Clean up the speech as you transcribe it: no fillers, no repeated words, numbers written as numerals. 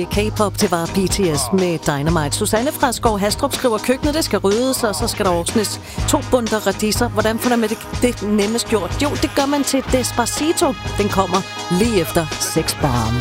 K-pop, det var BTS med Dynamite. Susanne fra Skov Hastrup skriver, køkkenet det skal ryddes, og så skal der ordnes 2 bundter radiser. Hvordan får man det nemmest gjort? Jo, det gør man til Despacito. Den kommer lige efter 6 Bomb.